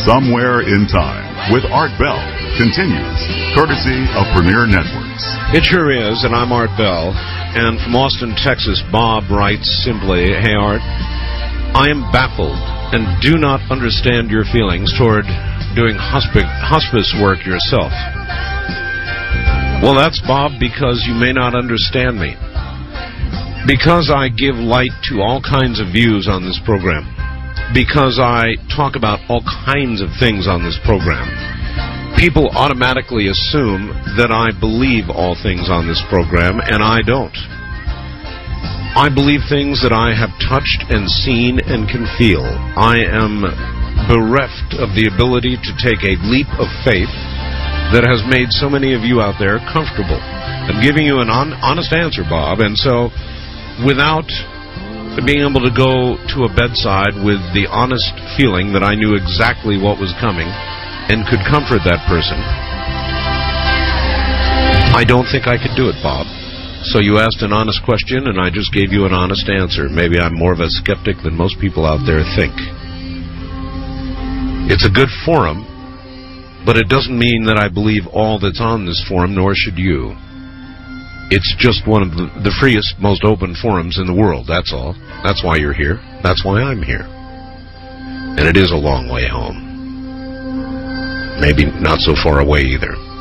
Somewhere in Time with Art Bell continues, courtesy of Premier Networks. It sure is, and I'm Art Bell. And from Austin, Texas, Bob writes simply, "Hey, Art, I am baffled and do not understand your feelings toward doing hospice work yourself." Well, that's, Bob, because you may not understand me. Because I give light to all kinds of views on this program. Because I talk about all kinds of things on this program. People automatically assume that I believe all things on this program, and I don't. I believe things that I have touched and seen and can feel. I am bereft of the ability to take a leap of faith that has made so many of you out there comfortable. I'm giving you an honest answer, Bob, and so without being able to go to a bedside with the honest feeling that I knew exactly what was coming and could comfort that person, I don't think I could do it, Bob. So you asked an honest question, and I just gave you an honest answer. Maybe I'm more of a skeptic than most people out there think. It's a good forum, but it doesn't mean that I believe all that's on this forum, nor should you. It's just one of the freest, most open forums in the world, that's all. That's why you're here. That's why I'm here. And it is a long way home. Maybe not so far away either.